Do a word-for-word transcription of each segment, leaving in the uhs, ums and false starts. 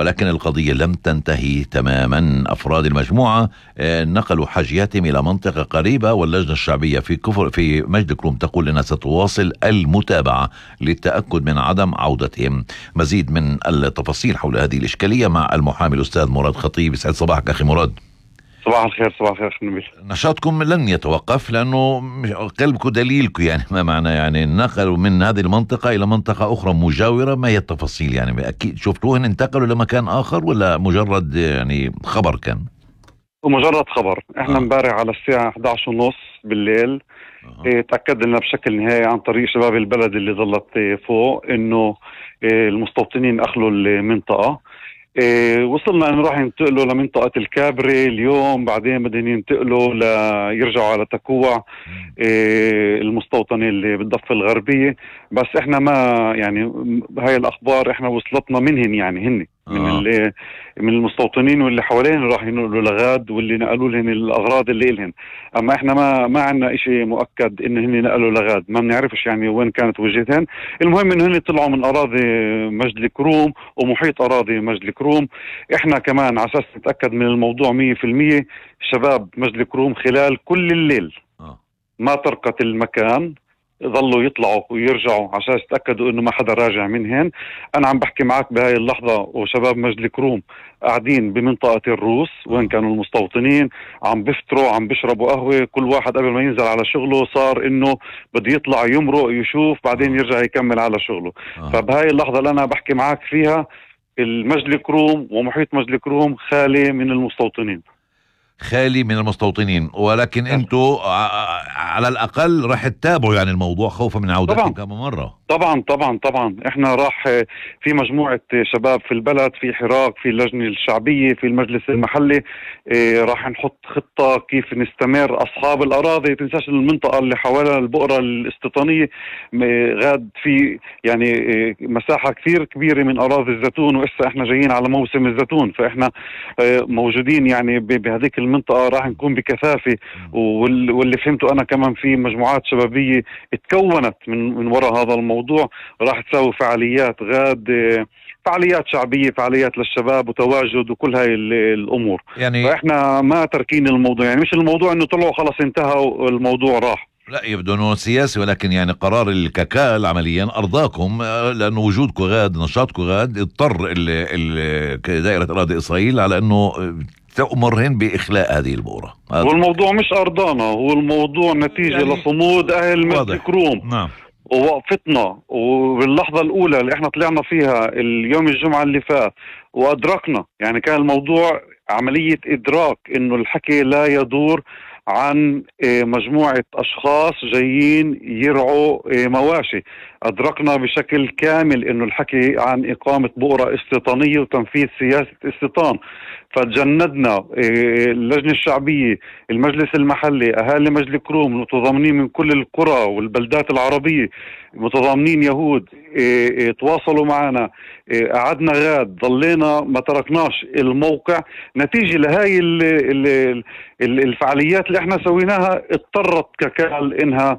ولكن القضية لم تنتهي تماما. أفراد المجموعة نقلوا حاجياتهم إلى منطقة قريبة، واللجنة الشعبية في كفر في مجد كروم تقول أنها ستواصل المتابعة للتأكد من عدم عودتهم. مزيد من التفاصيل حول هذه الإشكالية مع المحامي الأستاذ مراد خطيب. يسعد صباحك أخي مراد. صباح الخير. صباح الخير أخي نبيل. نشاطكم لن يتوقف لأنه قلبكم دليلكم، يعني ما معنى يعني نقلوا من هذه المنطقة إلى منطقة أخرى مجاورة؟ ما هي التفاصيل؟ يعني أكيد شفتوهن انتقلوا لمكان آخر ولا مجرد يعني خبر كان؟ ومجرد خبر. احنا امبارح آه. على الساعة إحدى عشر ونص بالليل آه. اه تأكدنا بشكل نهائي عن طريق شباب البلد اللي ظلت فوق انه اه المستوطنين اخلوا المنطقة. اه وصلنا انه راح ينتقلوا لمنطقة الكابري اليوم، بعدين بدهم ينتقلوا ليرجعوا على تكوع اه المستوطنة اللي بالضفة الغربية. بس احنا ما يعني هاي الاخبار احنا وصلتنا منهن، يعني هن من آه. اللي من المستوطنين واللي حوالين راح ينقلوا لغاد، واللي نقلوا لهن الاغراض اللي إلهن. اما احنا ما ما عندنا اشي مؤكد ان هن نقلوا لغاد، ما بنعرفش يعني وين كانت وجهتهن. المهم ان هن طلعوا من اراضي مجد الكروم ومحيط اراضي مجد الكروم. احنا كمان على اساس نتاكد من الموضوع مية في المية شباب مجد الكروم خلال كل الليل ما تركت المكان، ظلوا يطلعوا ويرجعوا عشان يتأكدوا انه ما حدا راجع منهن. انا عم بحكي معك بهاي اللحظة وشباب مجد الكروم قاعدين بمنطقة الروس وين كانوا المستوطنين، عم بفطروا عم بشربوا قهوة. كل واحد قبل ما ينزل على شغله صار انه بده يطلع يمرق يشوف بعدين يرجع يكمل على شغله. فبهاي اللحظة اللي انا بحكي معك فيها المجد الكروم ومحيط مجد الكروم خالي من المستوطنين، خالي من المستوطنين. ولكن انتوا على الاقل راح تتابعوا يعني الموضوع خوفا من عودتهم كم مرة. طبعا طبعا طبعا احنا راح في مجموعة شباب في البلد، في حراك، في اللجنة الشعبية، في المجلس المحلي. اه راح نحط خطة كيف نستمر. اصحاب الاراضي تنساش المنطقة اللي حوالها البؤرة الاستيطانية غاد في يعني اه مساحة كثير كبيرة من اراضي الزيتون، وإسا احنا جايين على موسم الزيتون، فاحنا اه موجودين يعني بهذيك المنطقة راح نكون بكثافة. واللي فهمته انا كمان في مجموعات شبابية اتكونت من من وراء هذا الموضوع موضوع راح تساوي فعاليات غاد، فعاليات شعبية، فعاليات للشباب وتواجد وكل هاي الأمور. يعني فإحنا ما تركين الموضوع، يعني مش الموضوع إنه طلعوا خلص انتهى الموضوع راح، لا يبدو أنه سياسي، ولكن يعني قرار الكاكال عمليا أرضاكم، لأنه وجودكم غاد نشاطكم غاد اضطر دائرة أراضي إسرائيل على أنه تأمرهن بإخلاء هذه البؤرة. والموضوع مش أرضانا، هو الموضوع نتيجة يعني لصمود أهل مجد كروم. نعم. ووقفتنا وباللحظة الأولى اللي احنا طلعنا فيها اليوم الجمعة اللي فات وأدركنا، يعني كان الموضوع عملية إدراك إنه الحكي لا يدور عن مجموعة أشخاص جايين يرعوا مواشي. أدركنا بشكل كامل إنه الحكي عن إقامة بؤرة استيطانية وتنفيذ سياسة استيطان. فتجندنا اللجنة الشعبية، المجلس المحلي، أهالي مجد كروم متضامنين من كل القرى والبلدات العربية، متضامنين يهود تواصلوا معنا. قعدنا غاد، ضلينا ما تركناش الموقع نتيجة لهاي الفعاليات اللي احنا سويناها. اضطرت ككال انها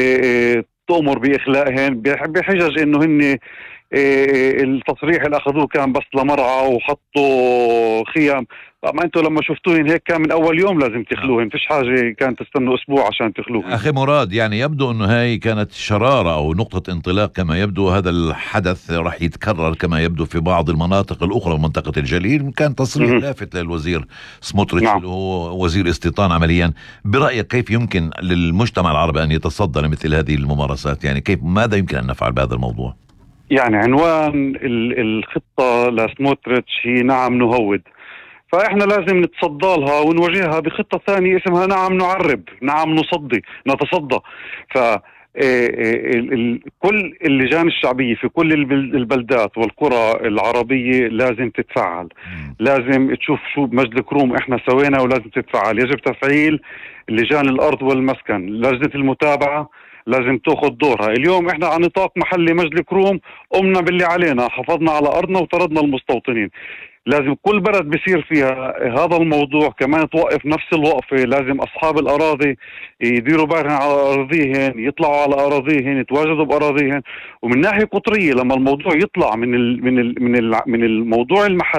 تؤمر بإخلائهن بحجج انه هن التصريح اللي اخذوه كان بس لمرعى وحطوا خيام. ما انتوا لما شفتوهن هيك كان من اول يوم لازم تخلوهن، فيش حاجة كانت تستنوا اسبوع عشان تخلوهن. اخي مراد، يعني يبدو انه هاي كانت شرارة او نقطة انطلاق، كما يبدو هذا الحدث راح يتكرر كما يبدو في بعض المناطق الاخرى. منطقة الجليل كان تصريح لافت للوزير سموتريتش، نعم. اللي هو وزير استيطان عمليا. برأيك كيف يمكن للمجتمع العربي ان يتصدى لمثل هذه الممارسات؟ يعني كيف ماذا يمكن ان نفعل بهذا الموضوع؟ يعني عنوان الخطة لسموتريتش هي نعم نهود، فإحنا لازم نتصدى لها ونواجهها بخطة ثانية اسمها نعم نعرب، نعم نصدي نتصدى. ف كل اللجان الشعبية في كل البلدات والقرى العربية لازم تتفعل، لازم تشوف شو بمجد كروم احنا سوينا ولازم تتفعل. يجب تفعيل لجان الأرض والمسكن، لجنة المتابعة لازم تاخذ دورها. اليوم احنا على نطاق محلي مجد كروم قمنا باللي علينا، حفظنا على أرضنا وطردنا المستوطنين. لازم كل بلد بيصير فيها هذا الموضوع كمان توقف نفس الوقفة. لازم أصحاب الأراضي يديروا بالهم على أراضيهن، يطلعوا على أراضيهن، يتواجدوا بأراضيهن. ومن ناحية قطرية لما الموضوع يطلع من ال من ال من ال من الموضوع المحلي